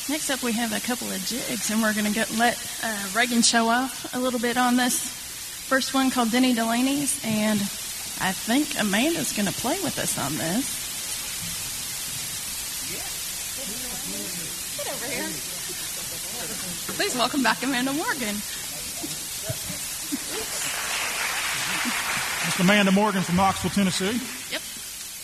Next up, we have a couple of jigs, and we're going to let Reagan show off a little bit on this first one called Denny Delaney's, and I think Amanda's going to play with us on this. Get over here. Please welcome back Amanda Morgan. It's Amanda Morgan from Knoxville, Tennessee.